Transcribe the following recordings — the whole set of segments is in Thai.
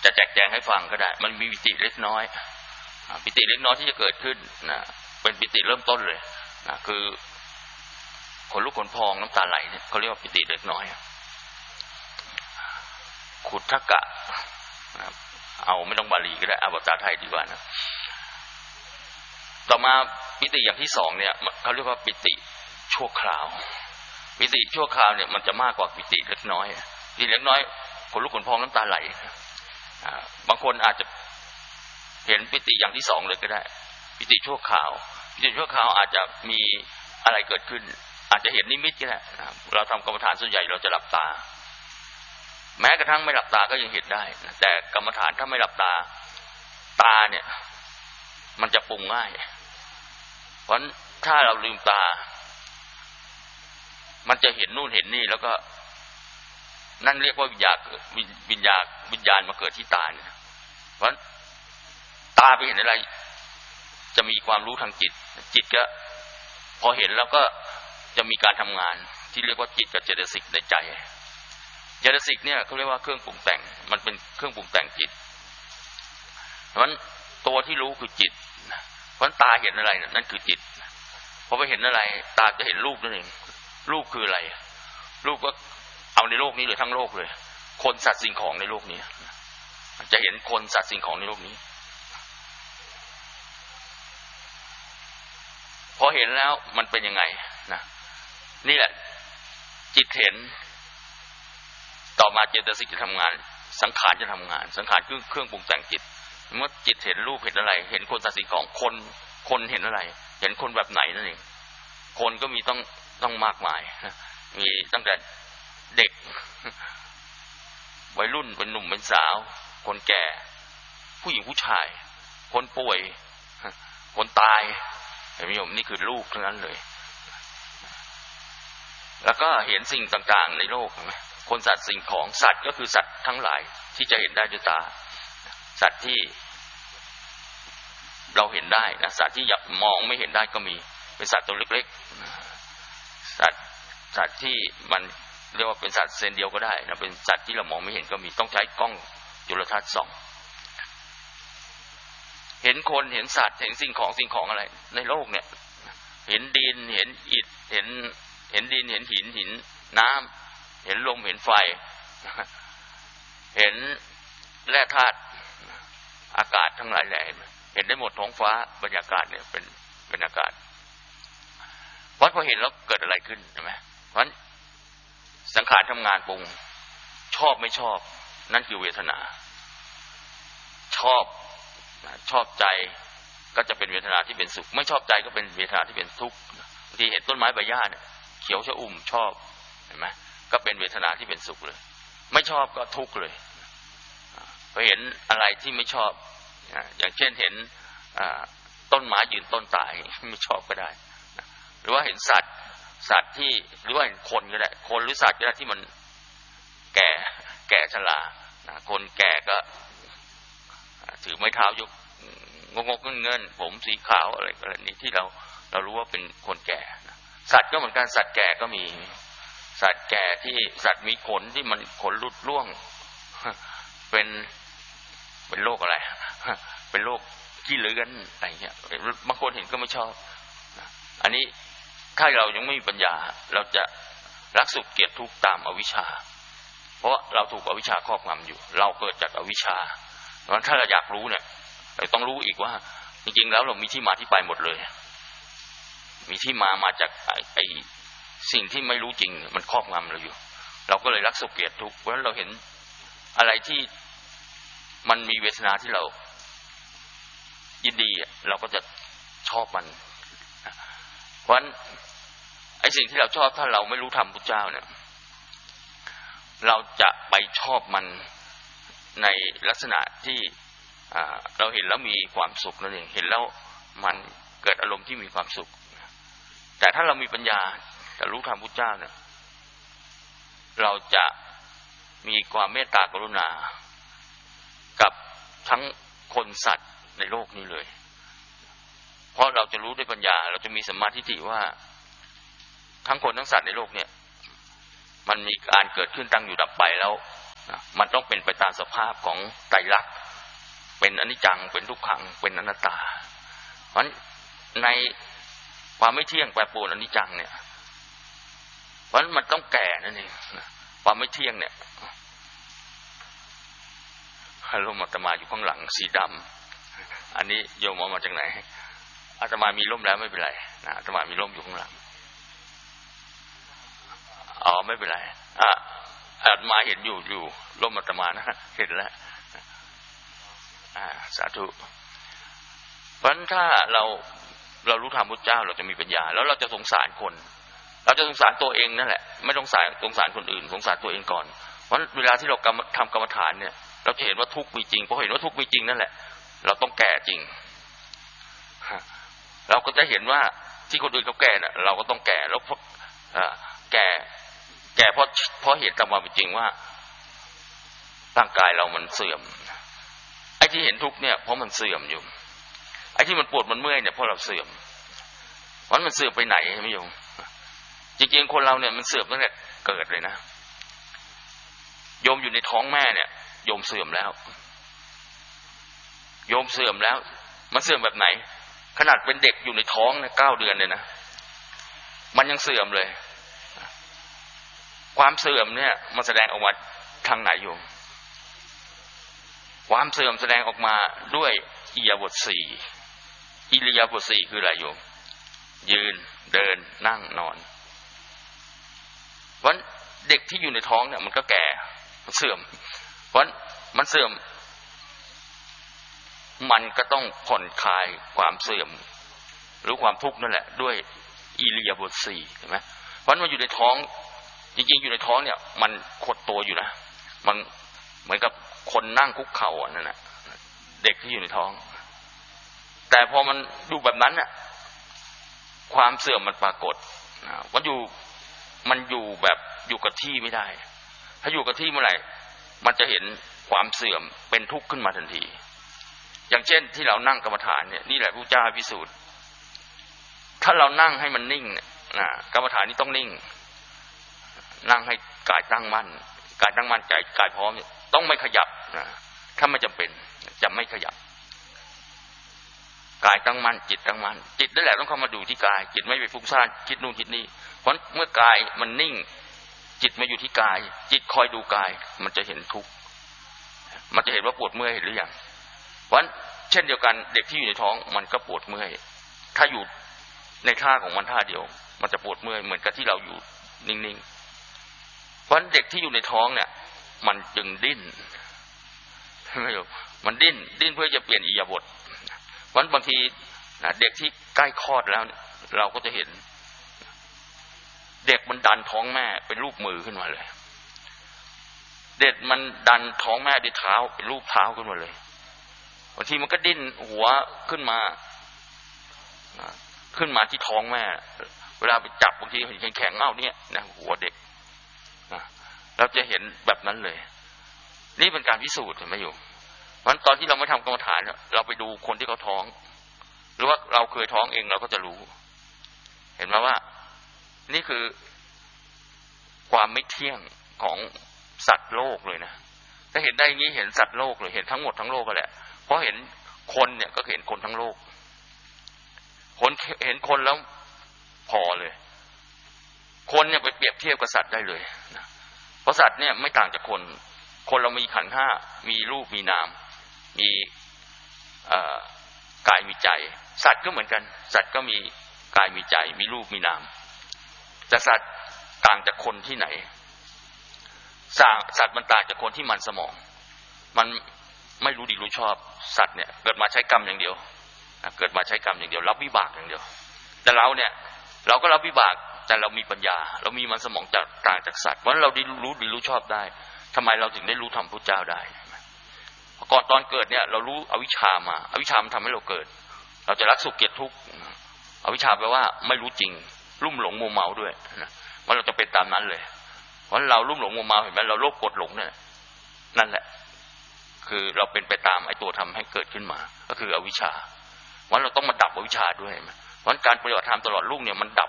จะแจกแจงให้ฟังก็ได้มันมีปิติเล็กน้อยปิติเล็กน้อยที่จะเกิดขึ้นนะเป็นปิติเริ่มต้นเลยนะคือขนลุกขนพองน้ำตาไหลเนี่ยเขาเรียกว่าปิติเล็กน้อยขุทกะเอาไม่ต้องบาลีก็ได้เอาภาษาไทยดีกว่านะต่อมาปิติอย่างที่สองเนี่ยเขาเรียกว่าปิติชั่วคราวปิติชั่วคราวเนี่ยมันจะมากกว่าปิติเล็กน้อยปิติเล็กน้อยขนลุกขนพองน้ำตาไหลบางคนอาจจะเห็นปิติอย่างที่สองเลยก็ได้ปิติชั่วคราวปิติชั่วคราวอาจจะมีอะไรเกิดขึ้นอาจจะเห็นนิมิตก็ได้เราทำกรรมฐานส่วนใหญ่เราจะหลับตาแม้กระทั่งไม่หลับตาก็ยังเห็นได้แต่กรรมฐานถ้าไม่หลับตาตาเนี่ยมันจะปรุงง่ายเพราะถ้าเราลืมตามันจะเห็นนู่นเห็นนี่แล้วก็นั่นเรียกว่าวิญญาณมาเกิดที่ตาเนี่ยเพราะตาไปเห็นอะไรจะมีความรู้ทางจิตจิตก็พอเห็นแล้วก็จะมีการทำงานที่เรียกว่าจิตกับเจตสิกในใจเจตสิกเนี่ยเขาเรียกว่าเครื่องปรุงแต่งมันเป็นเครื่องปรุงแต่งจิตเพราะฉะนั้นตัวที่รู้คือจิตเพราะตาเห็นอะไรนั่นคือจิตพอไปเห็นอะไรตาจะเห็นรูปนั่นเองรูปคืออะไรรูปก็เอาในโลกนี้เลยทั้งโลกเลยคนสัตว์สิ่งของในโลกนี้จะเห็นคนสัตว์สิ่งของในโลกนี้พอเห็นแล้วมันเป็นยังไงนะนี่แหละจิตเห็นต่อมาเจตสิกจะทำงานสังขารจะทำงานสังขารคือเครื่องปรุงแต่งจิตเมื่อจิตเห็นรูปเห็นอะไรเห็นคนสัตว์สิ่งของคนเห็นอะไรเห็นคนแบบไหนนั่นเองคนก็มีต้องมากมายมีตั้งแต่เด็กวัยรุ่นเป็นหนุ่มเป็นสาวคนแก่ผู้หญิงผู้ชายคนป่วยคนตายเห็นไหมโยมนี่คือรูปทั้งนั้นเลยแล้วก็เห็นสิ่งต่างๆในโลกคนสัตว์สิ่งของสัตว์ก็คือสัตว์ทั้งหลายที่จะเห็นได้ด้วยตาสัตว์ที่เราเห็นได้นะสัตว์ที่อยากมองไม่เห็นได้ก็มีเป็นสัตว์ตัวเล็กๆสัตว์ที่มันเรียกว่าเป็นสัตว์เซนเดียวก็ได้นะเป็นสัตว์ที่เรามองไม่เห็นก็มีต้องใช้กล้องจุลทรรศน์ส่องเห็นคนเห็นสัตว์เห็นสิ่งของอะไรในโลกเนี่ยเห็นดินเห็นอิฐเห็นดินเห็นหินน้ำเห็นลมเห็นไฟเห็นแร่ธาตุอากาศทั้งหลายแหล่เห็นได้หมดท้องฟ้าบรรยากาศเนี่ยเป็นอากาศเพราะพอเห็นแล้วเกิดอะไรขึ้นใช่ไหมเพราะสังขารทำงานปรุงชอบไม่ชอบนั่นคือเวทนาชอบใจก็จะเป็นเวทนาที่เป็นสุขไม่ชอบใจก็เป็นเวทนาที่เป็นทุกข์บางทีเห็นต้นไม้ใบหญ้าเนี่ยเขียวชอุ่มชอบเห็นไหมก็เป็นเวทนาที่เป็นสุขเลยไม่ชอบก็ทุกข์เลยพอเห็นอะไรที่ไม่ชอบอย่างเช่นเห็นต้นไม้ยืนต้นตายไม่ชอบก็ได้หรือว่าเห็นสัตว์ที่หรือว่าเห็นคนก็ได้คนหรือสัตว์ก็ได้ที่มันแก่ชราคนแก่ก็ถือไม้เท้ายกงกเงินผมสีขาวอะไรนี้ที่เรารู้ว่าเป็นคนแก่สัตว์ก็เหมือนกันสัตว์แก่ก็มีสัตว์แก่ที่สัตว์มีขนที่มันขนหลุดร่วงเป็นโรคอะไรเป็นโรคขี้เลื้อนอะไรเงี้ยบางคนเห็นก็ไม่ชอบอันนี้ถ้าเรายังไม่มีปัญญาเราจะรักสุขเกลียดทุกข์ตามอวิชชาเพราะเราถูกอวิชชาครอบงำอยู่เราเกิดจากอวิชชาเพราะฉะนั้นถ้าเราอยากรู้เนี่ยเราต้องรู้อีกว่าจริงๆแล้วเรามีที่มาที่ไปหมดเลยมีที่มาจากไอ้สิ่งที่ไม่รู้จริงมันครอบงำเราอยู่เราก็เลยรักสุขเกลียดทุกข์เพราะฉะนั้นเราเห็นอะไรที่มันมีเวทนาที่เรายินดีเราก็จะชอบมันเพราะฉะนั้นไอ้สิ่งที่เราชอบถ้าเราไม่รู้ธรรมพุทธเจ้าเนี่ยเราจะไปชอบมันในลักษณะที่เราเห็นแล้วมีความสุขนั่นเองเห็นแล้วมันเกิดอารมณ์ที่มีความสุขแต่ถ้าเรามีปัญญาแต่รู้ธรรมพุทธเจ้าเนี่ยเราจะมีความเมตตากรุณากับทั้งคนสัตว์ในโลกนี้เลยเพราะเราจะรู้ด้วยปัญญาเราจะมีสัมมาทิฏฐิว่าทั้งคนทั้งสัตว์ในโลกเนี่ยมันมีการเกิดขึ้นตั้งอยู่ดับไปแล้วมันต้องเป็นไปตามสภาพของไตรลักษณ์เป็นอนิจจังเป็นทุกขังเป็นอนัตตาเพราะในความไม่เที่ยงแปรปรวนอนิจจังเนี่ยเพราะมันต้องแก่นั่นเองความไม่เที่ยงเนี่ยร่มอาตมาอยู่ข้างหลังสีดำอันนี้โยมเอามาจากไหนอาตมามีร่มแล้วไม่เป็นไรนะอาตมามีร่มอยู่ข้างหลังอ๋อไม่เป็นไรอาตมาเห็นอยู่ร่มอาตมานะเห็นแล้วสาธุเพราะฉะนั้นถ้าเรารู้ธรรมพุทธเจ้าเราจะมีปัญญาแล้วเราจะสงสารคนเราจะสงสารตัวเองนั่นแหละไม่ต้องสงสารคนอื่นสงสารตัวเองก่อนเพราะเวลาที่เราทำกรรมฐานเนี่ยเราจะเห็นว่าทุกข์มีจริงพอเห็นว่าทุกข์มีจริงนั่นแหละเราต้องแก่จริงเราก็จะเห็นว่าที่คนอื่นเขาแก่น่ะเราก็ต้องแก่แล้วแก่เพราะเหตุตามความเป็นจริงว่าร่างกายเรามันเสื่อมไอ้ที่เห็นทุกข์เนี่ยเพราะมันเสื่อมอยู่ไอ้ที่มันปวดมันเมื่อยเนี่ยเพราะเราเสื่อมมันเสื่อมไปไหนไม่โยมจริงๆคนเราเนี่ยมันเสื่อมตั้งแต่เกิดเลยนะโยมอยู่ในท้องแม่เนี่ยโยมเสื่อมแล้วโยมเสื่อมแล้วมันเสื่อมแบบไหนขนาดเป็นเด็กอยู่ในท้องเนี่ย9 เดือนเลยนะมันยังเสื่อมเลยความเสื่อมเนี่ยมันแสดงออกมาทางไหนโยมความเสื่อมแสดงออกมาด้วยอิริยาบถ4อิริยาบถ4คืออะไรโยมยืนเดินนั่งนอนเพราะเด็กที่อยู่ในท้องเนี่ยมันก็แก่มันเสื่อมเพราะมันเสื่อมมันก็ต้องผ่อนคลายความเสื่อมหรือความทุกข์นั่นแหละด้วยอิริยาบถ4เห็นไหมเพราะมันอยู่ในท้องจริงๆอยู่ในท้องเนี่ยมันขดตัวอยู่นะมันเหมือนกับคนนั่งคุกเข่านั่นแหละเด็กที่อยู่ในท้องแต่พอมันดูแบบนั้นน่ะความเสื่อมมันปรากฏมันอยู่แบบอยู่กับที่ไม่ได้ถ้าอยู่กับที่เมื่อไหร่มันจะเห็นความเสื่อมเป็นทุกข์ขึ้นมาทันทีอย่างเช่นที่เรานั่งกรรมฐานเนี่ยนี่แหละพระเจ้าพิสูจน์ถ้าเรานั่งให้มันนิ่งเนี่ยกรรมฐานนี้ต้องนิ่งนั่งให้กายตั้งมั่นใจกายพร้อมต้องไม่ขยับถ้าไม่จำเป็นจะไม่ขยับกายตั้งมั่นจิตตั้งมั่นจิตนั่นแหละต้องเข้ามาดูที่กายจิตไม่ไปฟุ้งซ่านคิดนู่นคิดนี่เพราะเมื่อกายมันนิ่งจิตมาอยู่ที่กายจิตคอยดูกายมันจะเห็นทุกข์มันจะเห็นว่าปวดเมื่อยหรือยังเพราะเช่นเดียวกันเด็กที่อยู่ในท้องมันก็ปวดเมื่อยถ้าอยู่ในท่าของมันท่าเดียวมันจะปวดเมื่อยเหมือนกับที่เราอยู่นิ่งๆเพราะเด็กที่อยู่ในท้องเนี่ยมันจึงดิ้นไม่รู้มันดิ้นเพื่อจะเปลี่ยนอิริยาบถเพราะบางทีเด็กที่ใกล้คลอดแล้วเราก็จะเห็นเด็กมันดันท้องแม่เป็นรูปมือขึ้นมาเลยเด็กมันดันท้องแม่ด้วยเท้าเป็นรูปเท้าขึ้นมาเลยบางทีมันก็ดิ้นหัวขึ้นมาที่ท้องแม่เวลาไปจับบางทีเห็นแข็งๆเอ้าเนี่ยนะหัวเด็กเราจะเห็นแบบนั้นเลยนี่เป็นการพิสูจน์เห็นไหมอยู่เพราะตอนที่เราไม่ทำกรรมฐานเราไปดูคนที่เขาท้องหรือว่าเราเคยท้องเองเราก็จะรู้เห็นไหมว่านี่คือความไม่เที่ยงของสัตว์โลกเลยนะถ้าเห็นได้อย่างนี้เห็นสัตว์โลกเลยเห็นทั้งหมดทั้งโลกก็แหละเพราะเห็นคนเนี่ยก็เห็นคนทั้งโลกคนเห็นคนแล้วพอเลยคนเนี่ยไปเปรียบเทียบกับสัตว์ได้เลยนะเพราะสัตว์เนี่ยไม่ต่างจากคนเรามีขันธ์ 5มีรูปมีนามมีกายมีใจสัตว์ก็เหมือนกันสัตว์ก็มีกายมีใจมีรูปมีนามแต่สัตว์ต่างจากคนที่ไหนสัตว์มันต่างจากคนที่มันสมองมันไม่รู้ดีรู้ชอบสัตว์เนี่ยเกิดมาใช้กรรมอย่างเดียวเกิดมาใช้กรรมอย่างเดียวรับวิบากอย่างเดียวแต่เราเนี่ยเราก็รับวิบากแต่เรามีปัญญาเรามีมันสมองต่างจากสัตว์เพราะเราได้รู้ดีรู้ชอบได้ทำไมเราถึงได้รู้ธรรมพุทธเจ้าได้ก่อนตอนเกิดเนี่ยเรารู้อวิชชามาอวิชชามันทำให้เราเกิดเราจะรักสุขเกลียดทุกข์อวิชชาแปลว่าไม่รู้จริงลุ่มหลงมัวเมาด้วยนะว่าเราจะเป็นตามนั้นเลยเพราะเราลุ่มหลงมัวเมาเห็นไหมเราโลภโกรธหลงเนี่ยนั่นแหละคือเราเป็นไปตามไอ้ตัวทำให้เกิดขึ้นมาก็คืออวิชชาวันเราต้องมาดับอวิชชาด้วยเพราะการปฏิบัติธรรมตลอดรุ่งเนี่ยมันดับ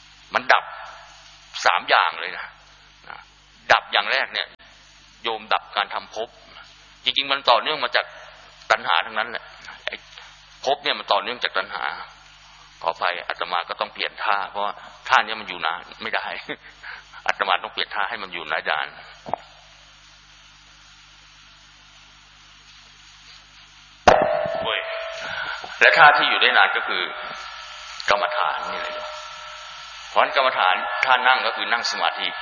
3 อย่างเลยนะดับอย่างแรกเนี่ยโยมดับการทำภพจริงๆมันต่อเนื่องมาจากตัณหาทั้งนั้นแหละภพเนี่ยมันต่อเนื่องจากตัณหาขอไปอาตมาก็ต้องเปลี่ยนท่าเพราะว่าท่านี้มันอยู่นานไม่ได้อาตมาต้องเปลี่ยนท่าให้มันอยู่นานและท่าที่อยู่ได้นานก็คือกรรมฐานนี่แหละเพราะกรรมฐานท่านั่งก็คือนั่งสมาธิ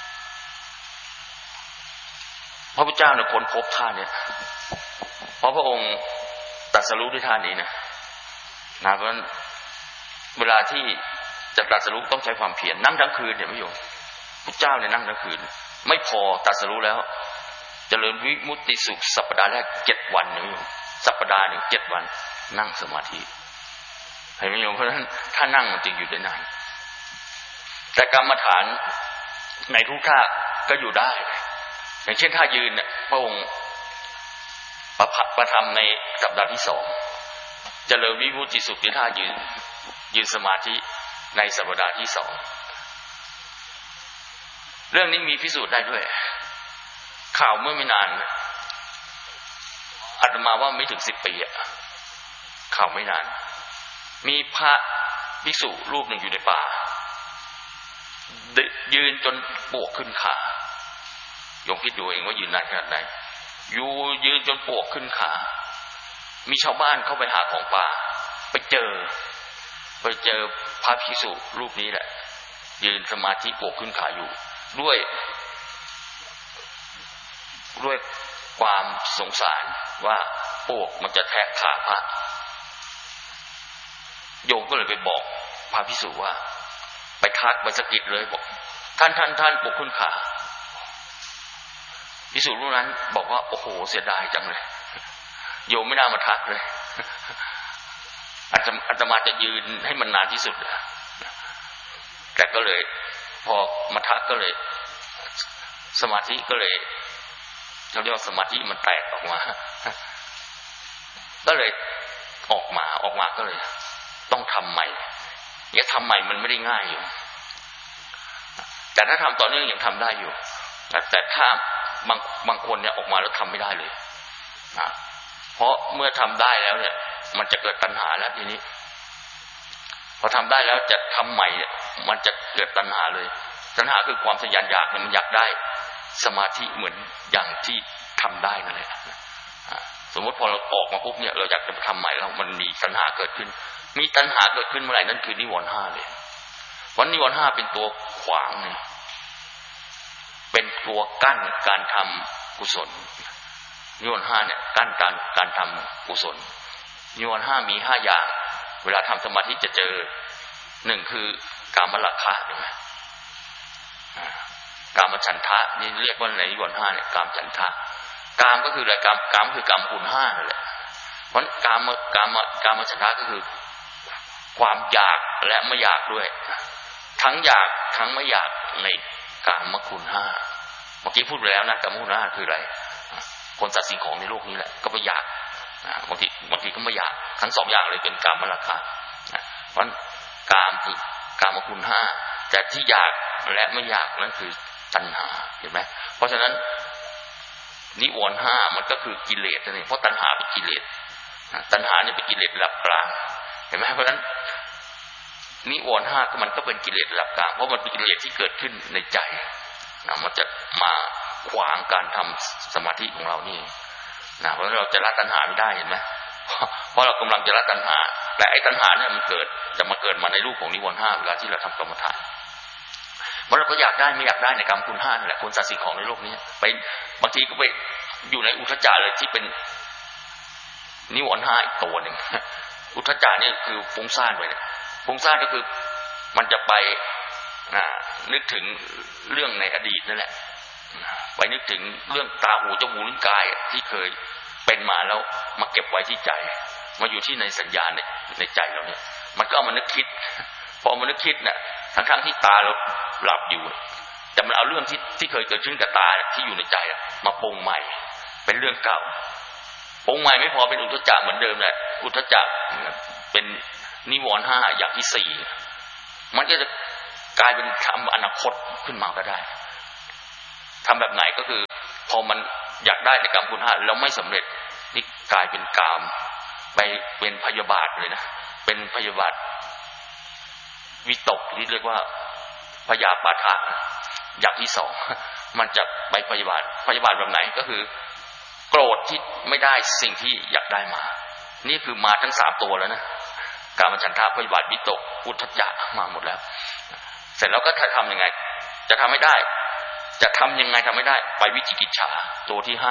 พระพุทธเจ้าเนี่ยค้นพบท่าเนี่ยเพราะพระองค์ตรัสรู้ด้วยท่านี้นะเพราะฉะนั้นเวลาที่จะตรัสรู้ต้องใช้ความเพียรนั่งทั้งคืนเนี่ยไม่อยู่พุทธเจ้าเนี่ยนั่งทั้งคืนไม่พอตรัสรู้แล้วเจริญวิมุตติสุขสัปดาห์แรก7 วันเนี่ยอยู่สัปดาห์หนึ่ง7 วันนั่งสมาธิเห็นไหมโยมเพราะฉะนั้นถ้านั่งมันจึงอยู่ได้นานแต่กรรมฐานในทุกท่าก็อยู่ได้อย่างเช่นท่ายืนเนี่ยพระองค์ประทำในสัปดาห์ที่2เจริญวิมุตติสุขในท่ายืนสมาธิในสัปดาห์ที่2เรื่องนี้มีพิสูจน์ได้ด้วยข่าวเมื่อไม่นานอาตมาว่าไม่ถึง10 ปีข่าวไม่นานมีพระภิกษุรูปหนึ่งอยู่ในป่ายืนจนปวกขึ้นขาโยมคิดดูเองว่ายืนนานขนาดไหนยืนจนปวกขึ้นขามีชาวบ้านเข้าไปหาของป่าไปเจอพระภิกษุรูปนี้แหละยืนสมาธิปวกขึ้นขาอยู่ด้วยความสงสารว่าปวกมันจะแทะขาพระโยมก็เลยไปบอกพระภิกษุว่าไปทักไปสะกิดเลยบอกท่านปวกขึ้นขาภิกษุรูปนั้นบอกว่าโอ้โหเสียดายจังเลยโยมไม่น่ามาทักเลยอาตมาจะยืนให้มันนานที่สุดแต่ก็เลยพอมาทักก็เลยสมาธิก็เลยเขาเรียกว่าสมาธิมันแตกออกมาก็เลยออกมาก็เลยต้องทำใหม่อย่าทำใหม่มันไม่ได้ง่ายอยู่แต่ถ้าทำต่อเนื่องยังทำได้อยู่แต่ถ้าบางคนเนี่ยออกมาแล้วทำไม่ได้เลยเพราะเมื่อทำได้แล้วเนี่ยมันจะเกิดตัณหาแล้วทีนี้พอทำได้แล้วจะทำใหม่เนี่ยมันจะเกิดตัณหาเลยตัณหาคือความทะยานอยากเนี่ยมันอยากได้สมาธิเหมือนอย่างที่ทำได้นั่นแหละสมมติพอเราออกมาปุ๊บเนี่ยเราอยากจะทำใหม่แล้วมันมีตัณหาเกิดขึ้นมีตัณหาเกิดขึ้นเมื่อไหร่นั่นคือนิวรณ์5เลยวันนิวรณ์5เป็นตัวขวางเนี่ยเป็นตัวกั้นการทำกุศลนิวรณ์5เนี่ยกั้นการทำกุศลนิวรณ์5มี5อย่างเวลาทำสมาธิจะเจอ1คือกามราคะใช่ไหมกามฉันทะนี่เรียกว่าในนิวรณ์5เนี่ยกามฉันทะกามก็คืออะไรกามคือกามคุณ5นั่นแหละเพราะกามฉันทะก็คือความอยากและไม่อยากด้วยทั้งอยากทั้งไม่อยากในกามคุณ5เมื่อกี้พูดไปแล้วนะกามคุณ5คืออะไรคนสัตว์สิ่งของในโลกนี้แหละก็ไปอยากบางทีก็ไม่อยากทั้ง2อย่างเลยเป็นกามราคะเพราะกามคือกามคุณ5แต่ที่อยากและไม่อยากนั่นคือตัณหาเห็นไหมเพราะฉะนั้นนิวรณ์5มันก็คือกิเลสนั่นเองเพราะตัณหาเป็นกิเลสตัณหาเนี่ยเป็นกิเลสระดับกลางเห็นไหมเพราะฉะนั้นนิวรณ์5ก็มันก็เป็นกิเลสระดับกลางเพราะมันเป็นกิเลสที่เกิดขึ้นในใจมันจะมาขวางการทำสมาธิของเรานี่เพราะเราจะละตัณหาไม่ได้เห็นไหมเพราะเรากำลังจะละตัณหาแต่ไอ้ตัณหาเนี่ยมันจะมาเกิดมาในรูปของนิวรณ์5เวลาที่เราทำกรรมฐานเพราะเราก็อยากได้ไม่อยากได้ในกรรมคุณ5นั่นแหละคนสัตว์สิ่งของในโลกนี้ไปบางทีก็ไปอยู่ในอุทธัจจะเลยที่เป็นนิวรณ์5อีกตัวหนึ่งอุทธัจจะนี่คือฟุ้งซ่านไปเนี่ยฟุ้งซ่านก็คือมันจะไปนึกถึงเรื่องในอดีตนั่นแหละไปนึกถึงเรื่องตาหูจมูกลิ้นกายที่เคยเป็นมาแล้วมาเก็บไว้ที่ใจมาอยู่ที่ในสัญญาในใจเราเนี่ยมันก็เอามานึกคิดพอมานึกคิดเนี่ยทั้งที่ตาเราหลับอยู่แต่มันเอาเรื่องที่เคยเกิดขึ้นกับตาที่อยู่ในใจมาปรุงใหม่เป็นเรื่องเก่าปรุงใหม่ไม่พอเป็นอุทธัจจะเหมือนเดิมแหละอุทธัจจะเป็นนิวรณ์5อย่างที่4มันก็จะกลายเป็นทำอนาคตขึ้นมาก็ได้ทำแบบไหนก็คือพอมันอยากได้ในกามคุณห้าแล้วไม่สำเร็จนี่กลายเป็นกามไปเป็นพยาบาทเลยนะเป็นพยาบาทวิตกที่เรียกว่าพยาปาทะอย่างที่สองมันจะไปพยาบาทแบบไหนก็คือโกรธที่ไม่ได้สิ่งที่อยากได้มานี่คือมาทั้ง3ตัวแล้วนะกามฉันทะพยาบาทวิตกอุทธัจจะมาหมดแล้วเสร็จแล้วก็ทำยังไงจะทำไม่ได้จะทำยังไงทำไม่ได้ไปวิจิกิจฉาตัวที่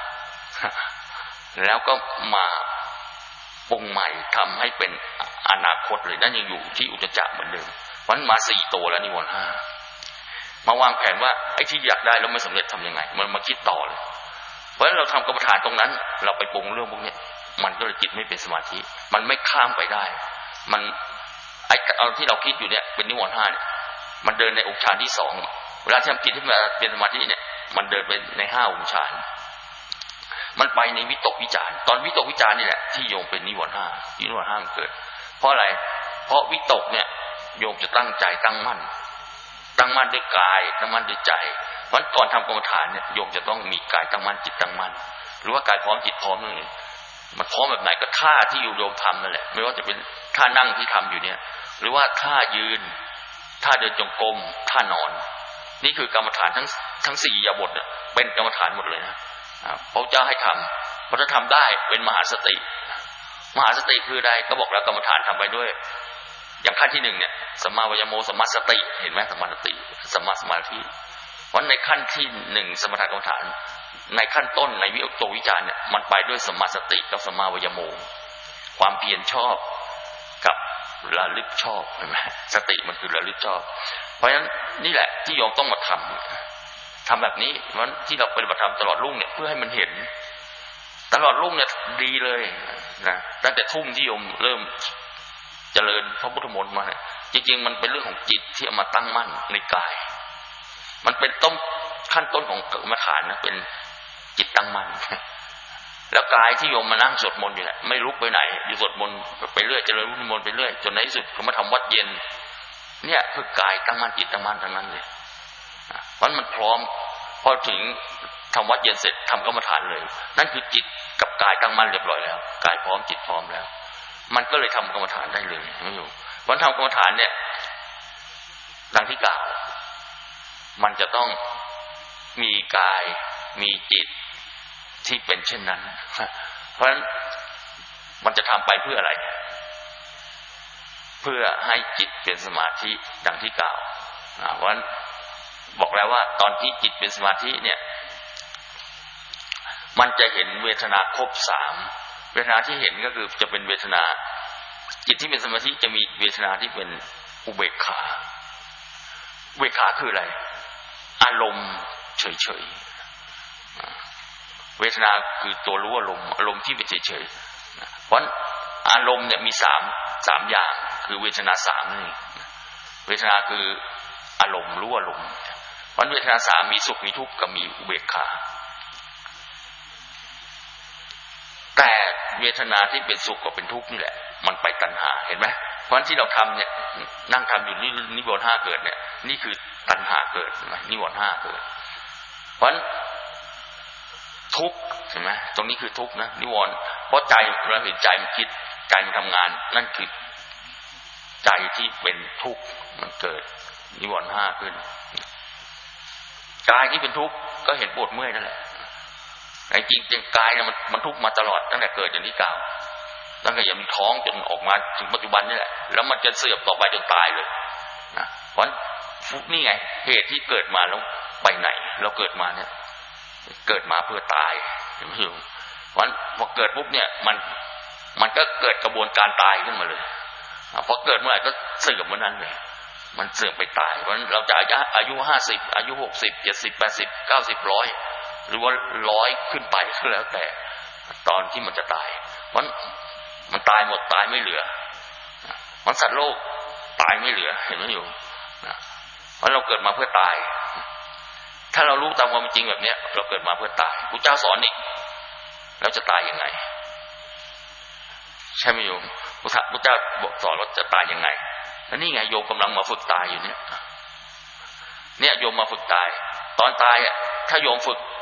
5แล้วก็มาปรุงใหม่ทำให้เป็นอนาคตเลยนั่นยังอยู่ที่อุทธัจจะเหมือนเดิมเพราะนั้นมา4ตัวแล้วนิวรณ์5มาวางแผนว่าไอ้ที่อยากได้แล้วไม่สำเร็จทำยังไงมันมาคิดต่อเลยเพราะฉะนั้นเราทำกรรมฐานตรงนั้นเราไปปรุงเรื่องพวกนี้มันก็เลยจิตไม่เป็นสมาธิมันไม่ข้ามไปได้มันไอ้เอาที่เราคิดอยู่เนี่ยเป็นนิวรณ์5เนี่ยมันเดินในองค์ฌานที่2เวลาทำจิตที่มาเป็นสมาธิเนี่ยมันเดินไปใน5องค์ฌานมันไปในวิตกวิจารตอนวิตกวิจารนี่แหละที่โยมเป็นนิวรณ์5นิวรณ์5มันเกิดเพราะอะไรเพราะวิตกเนี่ยโยมจะตั้งใจตั้งมั่นด้วยกายตั้งมั่นด้วยใจเพราะก่อนทำกรรมฐานเนี่ยโยมจะต้องมีกายตั้งมั่นจิตตั้งมั่นหรือว่ากายพร้อมจิตพร้อมนั่นเองมันพร้อมแบบไหนก็ท่าที่โยมทำนั่นแหละไม่ว่าจะเป็นท่านั่งที่ทำอยู่เนี่ยหรือว่าท่ายืนท่าเดินจงกรมท่านอนนี่คือกรรมฐานทั้ง4อิริยาบถเนี่ยเป็นกรรมฐานหมดเลยนะพระเจ้าให้ทำพอจะทำได้เป็นมหาสติคือใดก็บอกแล้วกรรมฐานทำไปด้วยอย่างขั้นที่1เนี่ยสัมมาวายโมสัมมาสติเห็นไหมสัมมาสติสัมมาสมาธิวันในขั้นที่1สมถกรรมฐานในขั้นต้นในวิตกวิจารเนี่ยมันไปด้วยสัมมาสติกับสัมมาวายโมความเพียรชอบกับระลึกชอบเห็นไหมสติมันคือระลึกชอบเพราะฉะนั้นนี่แหละที่โยมต้องมาทำแบบนี้วันที่เราปฏิบัติธรรมตลอดรุ่งเนี่ยเพื่อให้มันเห็นตลอดรุ่งเนี่ยดีเลยนะตั้งแต่ทุ่มที่โยมเริ่มเจริญพระพุทธมนต์มาจริงๆมันเป็นเรื่องของจิตที่เอามาตั้งมั่นในกายมันเป็นขั้นต้นของกรรมฐานนะเป็นจิตตั้งมั่นแล้วกายที่โยมมานั่งสวดมนต์อยู่เนี่ยไม่ลุกไปไหนอยู่สวดมนต์ไปเรื่อยเจริญพุทธมนต์ไปเรื่อยจนในที่สุดก็มาทำวัดเย็นเนี่ยคือกายตั้งมั่นจิตตั้งมั่นทั้งนั้นเลยเพราะมันพร้อมพอถึงทำวัดเย็นเสร็จทำกรรมฐานเลยนั่นคือจิตกับกายตั้งมั่นเรียบร้อยแล้วกายพร้อมจิตพร้อมแล้วมันก็เลยทำกรรมฐานได้เลยไม่อยู่วันทำกรรมฐานเนี่ยดังที่กล่าวมันจะต้องมีกายมีจิตที่เป็นเช่นนั้นเพราะฉะนั้นมันจะทำไปเพื่ออะไรเพื่อให้จิตเป็นสมาธิดังที่กล่าวเพราะฉะนั้นบอกแล้วว่าตอนที่จิตเป็นสมาธิเนี่ยมันจะเห็นเวทนาครบ3เวทนาที่เห็นก็คือจะเป็นเวทนาจิตที่เป็นสมาธิจะมีเวทนาที่เป็นอุเบกขาเวทขาคืออะไรอารมณ์เฉยๆเวทนาคือตัวรู้อารมณ์ที่เป็นเฉยๆเพราะอารมณ์เนี่ยมี3อย่างคือเวทนา3นี่เวทนาคืออารมณ์รู้อารมณ์เพราะเวทนา3มีสุขมีทุกข์กับมีอุเบกขาแต่เวทนาที่เป็นสุขกับเป็นทุกข์นี่แหละมันไปตัณหาเห็นไหมเพราะฉะนั้นที่เราทำเนี่ยนั่งทำอยู่นิวรณ์5เกิดเนี่ยนี่คือตัณหาเกิดใช่ไหมนิวรณ์5เกิดเพราะฉะนั้นทุกข์ใช่ไหมตรงนี้คือทุกข์นะนิวรณ์เพราะใจเราเห็นใจมันคิดใจมันทำงานนั่นคือใจที่เป็นทุกข์มันเกิดนิวรณ์5ขึ้นกายที่เป็นทุกข์ก็เห็นปวดเมื่อยนั่นแหละไอ้จริงๆกายเนี่ยมันทุกข์มาตลอดตั้งแต่เกิดอย่างที่กล่าวตั้งแต่ยังมีท้องจนออกมาถึงปัจจุบันนี่แหละแล้วมันจะเสื่อมต่อไปจนตายเลยนะเพราะนี่ไงเหตุที่เกิดมาแล้วไปไหนเราเกิดมาเนี่ยเกิดมาเพื่อตายเห็นไหมโยมเพราะพอเกิดปุ๊บเนี่ยมันก็เกิดกระบวนการตายขึ้นมาเลยพอเกิดเมื่อไหร่ก็เสื่อมเมื่อนั้นเลยมันเสื่อมไปตายเพราะเราจะอายุ50อายุ60 70 80 90 100หรือว่า100ขึ้นไปก็แล้วแต่ตอนที่มันจะตายเพราะมันตายหมดตายไม่เหลือมันสัตว์โลกตายไม่เหลือเห็นไหมโยมเพราะเราเกิดมาเพื่อตายถ้าเรารู้ตามความจริงแบบนี้เราเกิดมาเพื่อตายพระเจ้าสอนนี่เราจะตายยังไงใช่ไหมโยมพระเจ้าบอกสอนเราจะตายยังไงแล้วนี่ไงโยมกำลังมาฝึกตายอยู่เนี่ยโยมมาฝึกตายตอนตายถ้าโยมฝึก